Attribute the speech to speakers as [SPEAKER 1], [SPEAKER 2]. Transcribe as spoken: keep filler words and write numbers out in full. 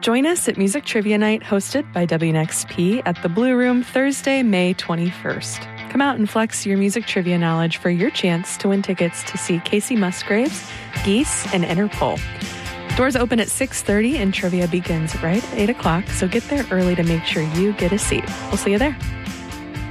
[SPEAKER 1] Join us at Music Trivia Night hosted by W N X P at the Blue Room Thursday, May twenty-first. Come out and flex your music trivia knowledge for your chance to win tickets to see Casey Musgraves, Geese, and Interpol. Doors open at six thirty and trivia begins right at eight o'clock, so get there early to make sure you get a seat. We'll see you there.